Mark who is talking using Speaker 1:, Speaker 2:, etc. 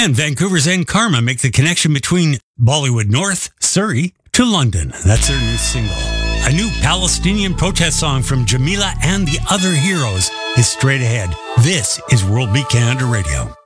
Speaker 1: And Vancouver's End Karma make the connection between Bollywood North, Surrey, to London. That's their new single. A new Palestinian protest song from Jamila and the Other Heroes is straight ahead. This is World Beat Canada Radio.